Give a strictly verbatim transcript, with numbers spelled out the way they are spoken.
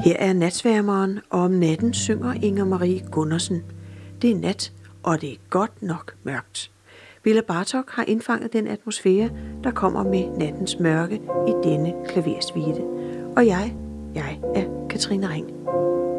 Her er Natsværmeren, og om natten synger Inger Marie Gundersen. Det er nat, og det er godt nok mørkt. Bela Bartok har indfanget den atmosfære, der kommer med nattens mørke i denne klaversuite. Og jeg, jeg er Katrine Ring.